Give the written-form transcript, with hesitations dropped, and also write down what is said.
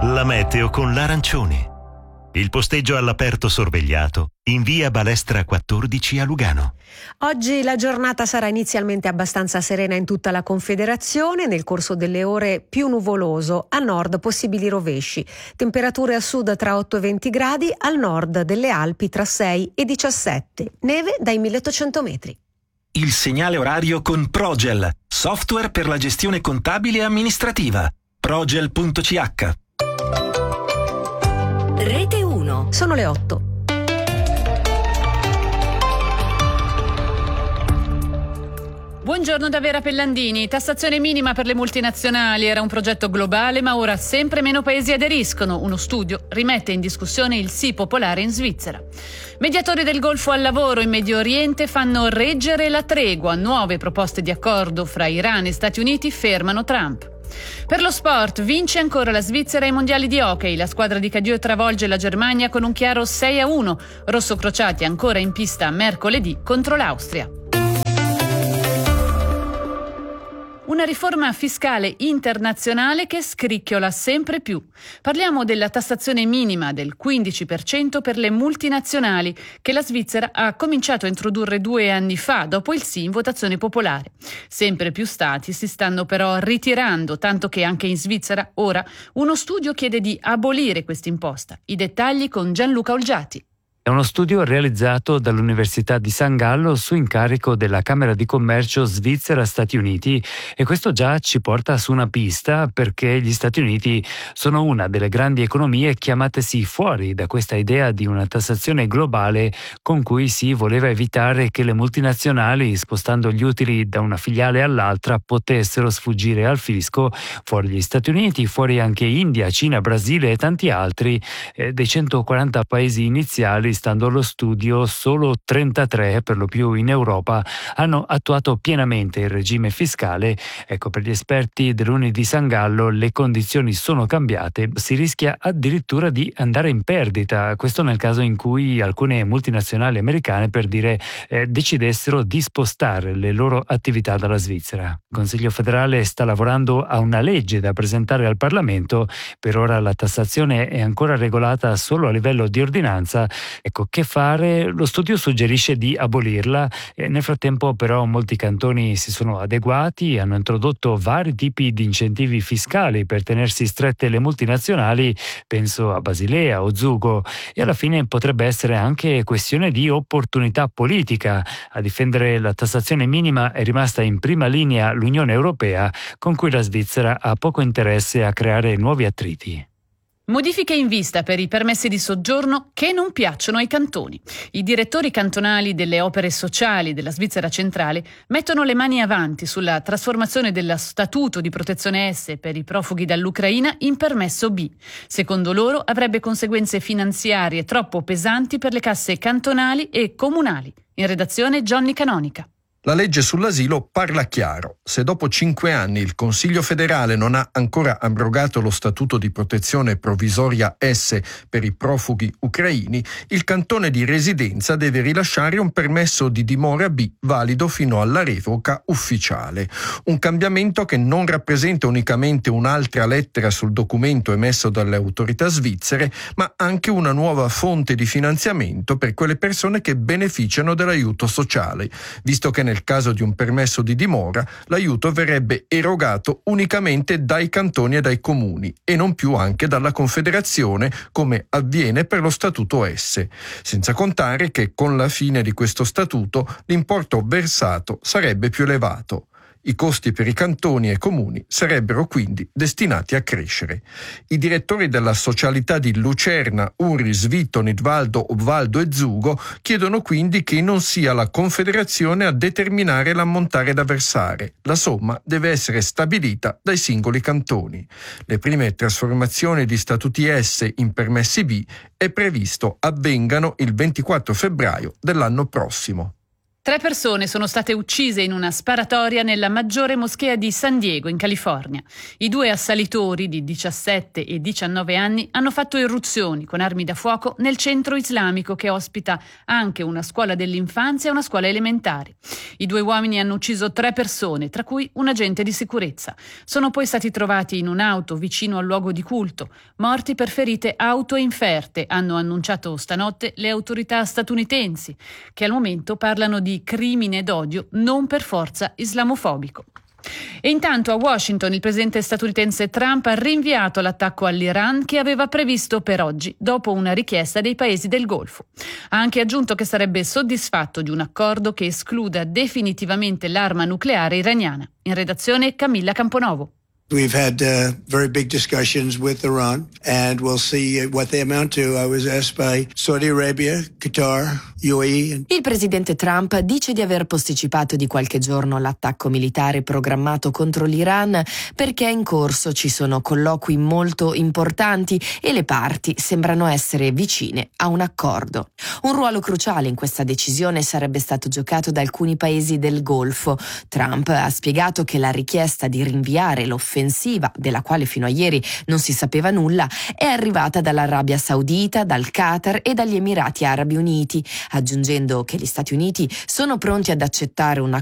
La meteo con l'arancione. Il posteggio all'aperto sorvegliato in via Balestra 14 a Lugano. Oggi la giornata sarà inizialmente abbastanza serena in tutta la Confederazione, nel corso delle ore più nuvoloso, a nord possibili rovesci. Temperature a sud tra 8 e 20 gradi, al nord delle Alpi tra 6 e 17. Neve dai 1800 metri. Il segnale orario con Progel, software per la gestione contabile e amministrativa. Progel.ch. Rete 1. Sono le 8. Buongiorno da Vera Pellandini. Tassazione minima per le multinazionali era un progetto globale, ma ora sempre meno paesi aderiscono. Uno studio rimette in discussione il sì popolare in Svizzera. Mediatori del Golfo al lavoro in Medio Oriente fanno reggere la tregua. Nuove proposte di accordo fra Iran e Stati Uniti fermano Trump. Per lo sport, vince ancora la Svizzera ai mondiali di hockey. La squadra di Cadieux travolge la Germania con un chiaro 6-1. Rossocrociati ancora in pista mercoledì contro l'Austria. Una riforma fiscale internazionale che scricchiola sempre più. Parliamo della tassazione minima del 15% per le multinazionali che la Svizzera ha cominciato a introdurre 2 anni fa, dopo il sì in votazione popolare. Sempre più stati si stanno però ritirando, tanto che anche in Svizzera ora uno studio chiede di abolire questa imposta. I dettagli con Gianluca Olgiati. È uno studio realizzato dall'Università di San Gallo su incarico della Camera di Commercio Svizzera-Stati Uniti, e questo già ci porta su una pista, perché gli Stati Uniti sono una delle grandi economie chiamatesi fuori da questa idea di una tassazione globale con cui si voleva evitare che le multinazionali, spostando gli utili da una filiale all'altra, potessero sfuggire al fisco. Fuori gli Stati Uniti, fuori anche India, Cina, Brasile e tanti altri. Dei 140 paesi iniziali, stando allo studio, solo 33, per lo più in Europa, hanno attuato pienamente il regime fiscale. Ecco, per gli esperti dell'Uni di San Gallo le condizioni sono cambiate, si rischia addirittura di andare in perdita, questo nel caso in cui alcune multinazionali americane, per dire, decidessero di spostare le loro attività dalla Svizzera. Il Consiglio federale sta lavorando a una legge da presentare al Parlamento. Per ora la tassazione è ancora regolata solo a livello di ordinanza. Ecco, che fare? Lo studio suggerisce di abolirla. Nel frattempo però molti cantoni si sono adeguati, hanno introdotto vari tipi di incentivi fiscali per tenersi strette le multinazionali, penso a Basilea o Zugo, e alla fine potrebbe essere anche questione di opportunità politica. A difendere la tassazione minima è rimasta in prima linea l'Unione Europea, con cui la Svizzera ha poco interesse a creare nuovi attriti. Modifiche in vista per i permessi di soggiorno che non piacciono ai cantoni. I direttori cantonali delle opere sociali della Svizzera centrale mettono le mani avanti sulla trasformazione dello statuto di protezione S per i profughi dall'Ucraina in permesso B. Secondo loro avrebbe conseguenze finanziarie troppo pesanti per le casse cantonali e comunali. In redazione Johnny Canonica. La legge sull'asilo parla chiaro. Se dopo 5 anni il Consiglio federale non ha ancora abrogato lo statuto di protezione provvisoria S per i profughi ucraini, il cantone di residenza deve rilasciare un permesso di dimora B valido fino alla revoca ufficiale. Un cambiamento che non rappresenta unicamente un'altra lettera sul documento emesso dalle autorità svizzere, ma anche una nuova fonte di finanziamento per quelle persone che beneficiano dell'aiuto sociale, visto che nel caso di un permesso di dimora l'aiuto verrebbe erogato unicamente dai cantoni e dai comuni e non più anche dalla Confederazione, come avviene per lo Statuto S, senza contare che con la fine di questo statuto l'importo versato sarebbe più elevato. I costi per i cantoni e comuni sarebbero quindi destinati a crescere. I direttori della socialità di Lucerna, Uri, Svito, Nidvaldo, Obvaldo e Zugo chiedono quindi che non sia la Confederazione a determinare l'ammontare da versare. La somma deve essere stabilita dai singoli cantoni. Le prime trasformazioni di statuti S in permessi B è previsto avvengano il 24 febbraio dell'anno prossimo. 3 persone sono state uccise in una sparatoria nella maggiore moschea di San Diego, in California. I 2 assalitori di 17 e 19 anni hanno fatto irruzioni con armi da fuoco nel centro islamico che ospita anche una scuola dell'infanzia e una scuola elementare. I 2 uomini hanno ucciso 3 persone, tra cui un agente di sicurezza. Sono poi stati trovati in un'auto vicino al luogo di culto, morti per ferite autoinferte, hanno annunciato stanotte le autorità statunitensi, che al momento parlano di crimine d'odio non per forza islamofobico. E intanto a Washington il presidente statunitense Trump ha rinviato l'attacco all'Iran che aveva previsto per oggi, dopo una richiesta dei paesi del Golfo. Ha anche aggiunto che sarebbe soddisfatto di un accordo che escluda definitivamente l'arma nucleare iraniana. In redazione Camilla Camponovo. We've had very big discussions with Iran, and we'll see what they amount to. I was asked by Saudi Arabia, Qatar, UAE. Il presidente Trump dice di aver posticipato di qualche giorno l'attacco militare programmato contro l'Iran perché in corso ci sono colloqui molto importanti e le parti sembrano essere vicine a un accordo. Un ruolo cruciale in questa decisione sarebbe stato giocato da alcuni paesi del Golfo. Trump ha spiegato che la richiesta di rinviare l'offensiva, della quale fino a ieri non si sapeva nulla, è arrivata dall'Arabia Saudita, dal Qatar e dagli Emirati Arabi Uniti, aggiungendo che gli Stati Uniti sono pronti ad accettare un